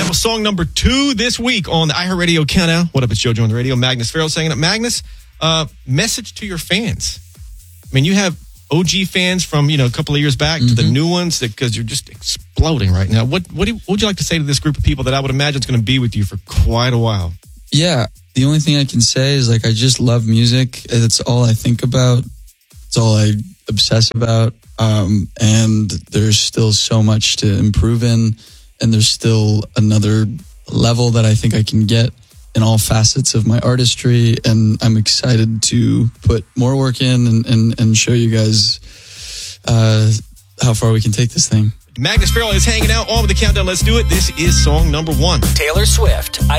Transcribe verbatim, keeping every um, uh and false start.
Countdown with song number two this week on the iHeartRadio Countdown. What up, it's JoJo on the radio. Magnus Farrell saying it. Magnus, uh, message to your fans. I mean, you have O G fans from, you know, a couple of years back mm-hmm. to the new ones because you're just exploding right now. What, what, do you, what would you like to say to this group of people that I would imagine is going to be with you for quite a while? Yeah, the only thing I can say is, like, I just love music. It's all I think about. It's all I obsess about. Um, and there's still so much to improve in. And there's still another level that I think I can get in all facets of my artistry. And I'm excited to put more work in and, and, and show you guys uh, how far we can take this thing. Magnus Farrell is hanging out on with the Countdown. Let's do it. This is song number one. Taylor Swift. I